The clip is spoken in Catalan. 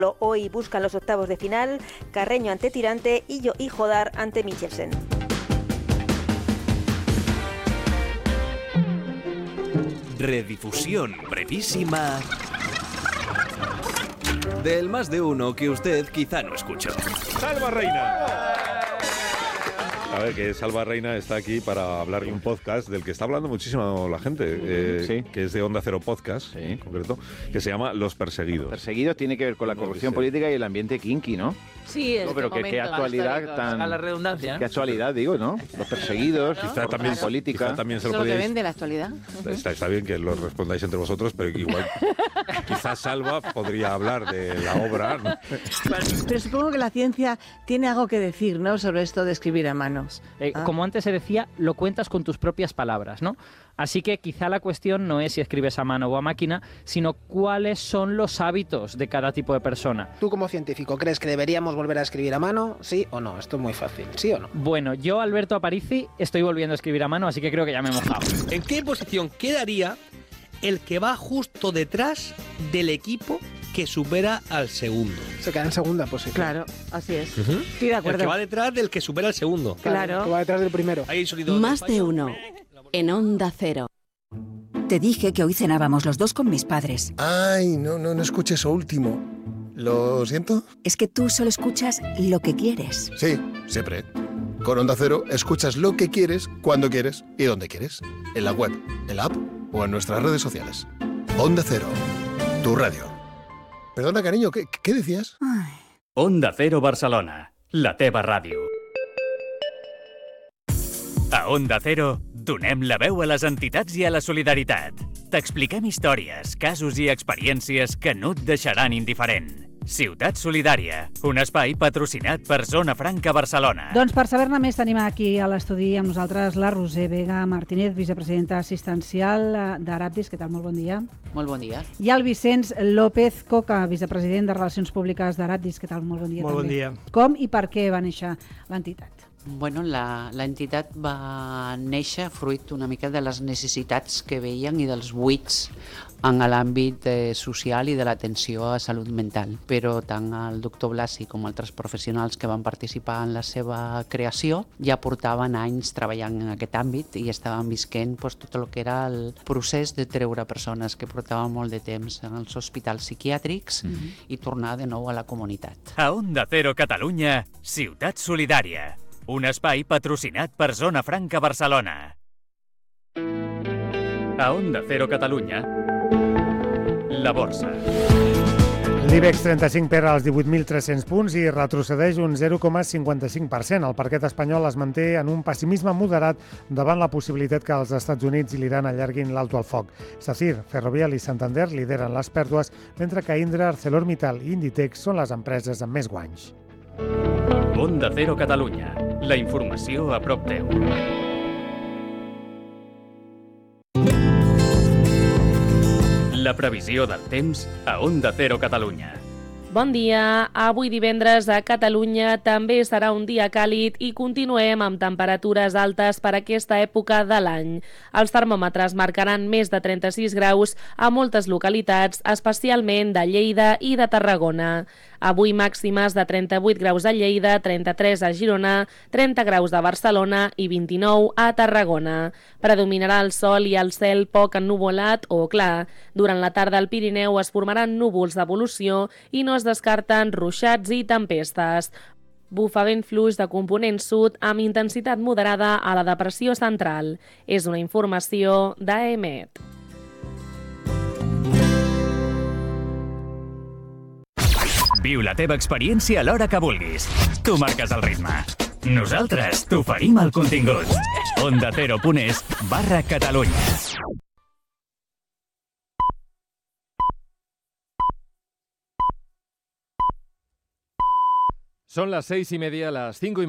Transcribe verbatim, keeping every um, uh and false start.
Hoy buscan los octavos de final, Carreño ante Tirante y yo y Jodar ante Michelsen. Redifusión brevísima del más de uno que usted quizá no escuchó. ¡Salva Reina! A ver, que Salva Reina está aquí para hablar de un podcast del que está hablando muchísimo la gente, eh, sí. que es de Onda Cero Podcast, sí. en concreto, que se llama Los Perseguidos. Perseguidos tiene que ver con la corrupción política y el ambiente kinky, ¿no? Sí, no, pero que, qué actualidad tan... A la redundancia. Qué actualidad, digo, ¿no? Los perseguidos, ¿no? Quizá también, política. Quizá también se lo Eso es lo que podíais... vende la actualidad. Está, está bien que lo respondáis entre vosotros, pero igual quizás Salva podría hablar de la obra, ¿no? Pero supongo que la ciencia tiene algo que decir, ¿no?, sobre esto de escribir a manos. Eh, ¿Ah? Como antes se decía, lo cuentas con tus propias palabras, ¿no? Así que quizá la cuestión no es si escribes a mano o a máquina, sino cuáles son los hábitos de cada tipo de persona. ¿Tú como científico crees que deberíamos volver a escribir a mano? ¿Sí o no? Esto es muy fácil. ¿Sí o no? Bueno, yo, Alberto Aparici, estoy volviendo a escribir a mano, así que creo que ya me he mojado. ¿En qué posición quedaría el que va justo detrás del equipo que supera al segundo? Se queda en segunda posición. Claro, así es. Uh-huh. Estoy de acuerdo. El que va detrás del que supera al segundo. Claro. Que va detrás del primero. Hay sonido Más de uno. En Onda Cero. Te dije que hoy cenábamos los dos con mis padres. Ay, no, no, no escuché eso último. ¿Lo siento? Es que tú solo escuchas lo que quieres. Sí, siempre. Con Onda Cero escuchas lo que quieres, cuando quieres y donde quieres. En la web, en la app o en nuestras redes sociales. Onda Cero, tu radio. Perdona, cariño, ¿qué, qué decías? Ay. Onda Cero Barcelona, la teva ràdio. A Onda Cero, donem la veu a les entitats i a la solidaritat. T'expliquem històries, casos i experiències que no et deixaran indiferent. Ciutat Solidària, un espai patrocinat per Zona Franca Barcelona. Doncs per saber-ne més tenim aquí a l'estudi amb nosaltres la Roser Vega Martínez, vicepresidenta assistencial d'Arabdis. Què tal? Molt bon dia. Molt bon dia. I el Vicenç López Coca, vicepresident de Relacions Públiques d'Arabdis. Què tal? Molt bon dia. Molt també. bon dia. Com i per què va néixer l'entitat? Bueno, la, la entitat va néixer fruit una mica de les necessitats que veien i dels buits en l'àmbit eh, social i de l'atenció a salut mental. Però tant el doctor Blasi com altres professionals que van participar en la seva creació ja portaven anys treballant en aquest àmbit i estaven visquent pues, tot el que era el procés de treure persones que portaven molt de temps en els hospitals psiquiàtrics mm-hmm. i tornar de nou a la comunitat. A Onda Cero Catalunya, Ciutat Solidària. Un espai patrocinat per Zona Franca Barcelona. A Onda Cero Catalunya, la borsa. L'IBEX trenta-cinc perd els divuit mil tres-cents punts i retrocedeix un zero coma cinquanta-cinc per cent. El parquet espanyol es manté en un pessimisme moderat davant la possibilitat que els Estats Units i l'Iran allarguin l'alto al foc. Sacir, Ferrovial i Santander lideren les pèrdues, mentre que Indra, ArcelorMittal i Inditex són les empreses amb més guanys. Onda Cero Catalunya. La informació a prop teu. La previsió del temps a Onda Cero Catalunya. Bon dia. Avui divendres a Catalunya també serà un dia càlid i continuem amb temperatures altes per aquesta època de l'any. Els termòmetres marcaran més de trenta-sis graus a moltes localitats, especialment de Lleida i de Tarragona. Avui màximes de trenta-vuit graus a Lleida, trenta-tres a Girona, trenta graus a Barcelona i vint-i-nou a Tarragona. Predominarà el sol i el cel poc ennuvolat o clar. Durant la tarda al Pirineu es formaran núvols d'evolució i no es descarten ruixats i tempestes. Bufa vent fluix de component sud amb intensitat moderada a la depressió central. És una informació d'A E M E T. Viu la teva experiència a l'hora que vulguis. Tu marques el ritme. Nosaltres t'oferim el contingut. Onda Cero punt es barra Catalunya. Son las seis y media, las cinco y media.